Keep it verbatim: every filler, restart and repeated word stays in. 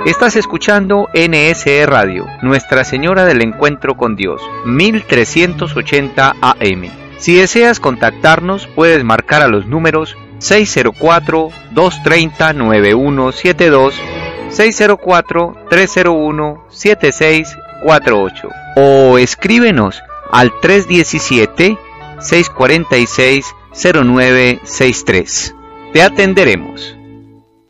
Estás escuchando N S E Radio, Nuestra Señora del Encuentro con Dios, mil trescientos ochenta A M. Si deseas contactarnos, puedes marcar a los números seis cero cuatro, dos tres cero, nueve uno siete dos, seis cero cuatro, tres cero uno, siete seis cuatro ocho o escríbenos al tres uno siete, seis cuatro seis, cero nueve seis tres. Te atenderemos.